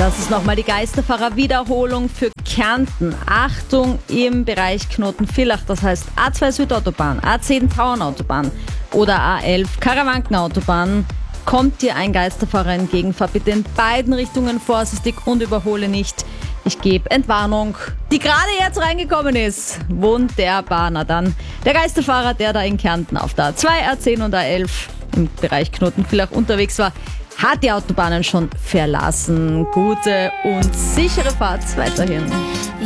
Das ist nochmal die Geisterfahrer-Wiederholung für Kärnten. Achtung im Bereich Knoten-Villach, das heißt A2 Südautobahn, A10 Tauernautobahn oder A11 Karawankenautobahn. Kommt dir ein Geisterfahrer entgegen, fahr bitte in beiden Richtungen vorsichtig und überhole nicht. Ich gebe Entwarnung, die gerade jetzt reingekommen ist. Wunderbar, na dann. Der Geisterfahrer, der da in Kärnten auf der A2, A10 und A11 im Bereich Knoten-Villach unterwegs war, hat die Autobahnen schon verlassen. Gute und sichere Fahrt weiterhin.